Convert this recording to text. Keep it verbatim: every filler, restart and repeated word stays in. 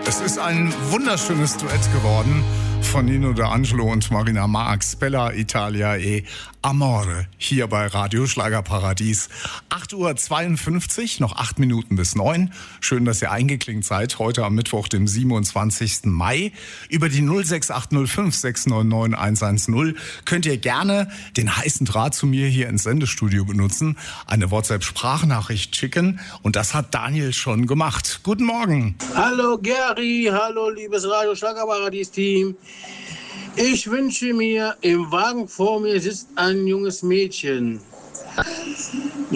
Es ist ein wunderschönes Duett geworden von Nino D'Angelo und Marina Marx, Bella Italia e Amore, hier bei Radio Schlagerparadies. acht Uhr zweiundfünfzig, noch acht Minuten bis neun. Schön, dass ihr eingeklinkt seid, heute am Mittwoch, dem siebenundzwanzigsten Mai. Über die null sechs acht null fünf sechs neun neun eins eins null könnt ihr gerne den heißen Draht zu mir hier ins Sendestudio benutzen, eine WhatsApp-Sprachnachricht schicken, und das hat Daniel schon gemacht. Guten Morgen. Hallo Gary, hallo liebes Radio Schlagerparadies-Team. Ich wünsche mir, im Wagen vor mir sitzt ein junges Mädchen.